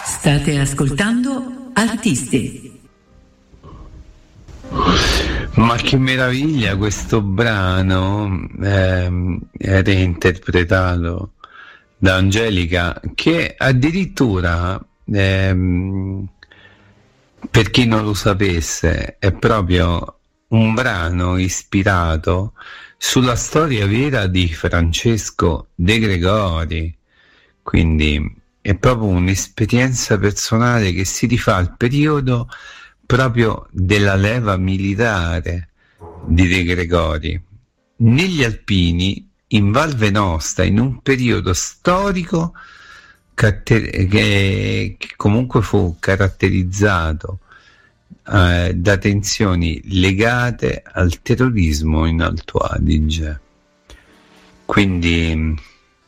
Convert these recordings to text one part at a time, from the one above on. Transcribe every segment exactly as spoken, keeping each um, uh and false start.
State ascoltando Artisti. Ma che meraviglia questo brano, ehm, era interpretato da Angelica, che addirittura, ehm, per chi non lo sapesse, è proprio un brano ispirato sulla storia vera di Francesco De Gregori, quindi è proprio un'esperienza personale che si rifà al periodo proprio della leva militare di De Gregori negli Alpini, in Val Venosta, in un periodo storico che, che comunque fu caratterizzato eh, da tensioni legate al terrorismo in Alto Adige. Quindi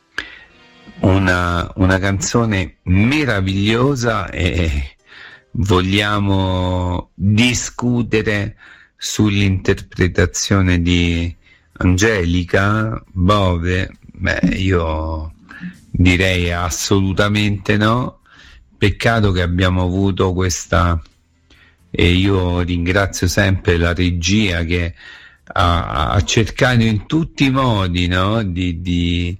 una, una canzone meravigliosa, e vogliamo discutere sull'interpretazione di Angelica Bove? Beh, io direi assolutamente no. Peccato che abbiamo avuto questa, e io ringrazio sempre la regia che ha, ha cercato in tutti i modi, no, di, di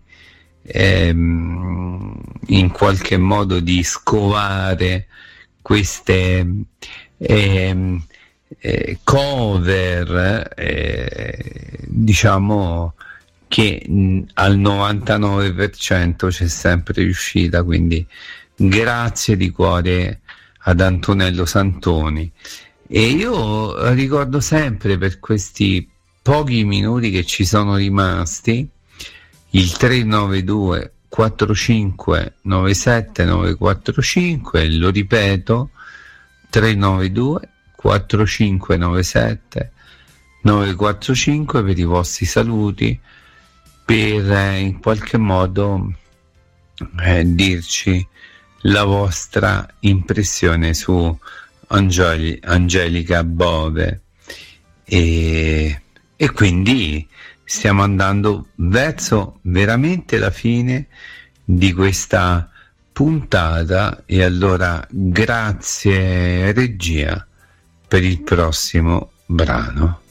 ehm, in qualche modo di scovare queste ehm, eh, cover, eh, diciamo che mh, al novantanove per cento c'è sempre riuscita, quindi grazie di cuore ad Antonello Santoni. E io ricordo sempre, per questi pochi minuti che ci sono rimasti, il tre nove due quattro cinque nove sette nove quattro cinque, lo ripeto, tre nove due quattro cinque nove sette nove quattro cinque, per i vostri saluti, per eh, in qualche modo eh, dirci la vostra impressione su Angeli- Angelica Bove. E, e quindi stiamo andando verso veramente la fine di questa puntata, e allora grazie regia per il prossimo brano.